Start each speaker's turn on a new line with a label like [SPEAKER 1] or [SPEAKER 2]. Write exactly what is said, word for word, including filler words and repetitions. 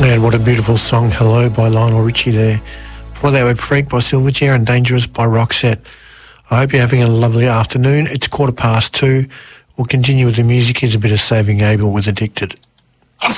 [SPEAKER 1] Man, what a beautiful song. Hello by Lionel Richie there. Before that, we had Freak by Silverchair and Dangerous by Roxette. I hope you're having a lovely afternoon. It's quarter past two. We'll continue with the music. Here's a bit of Saving Abel with Addicted.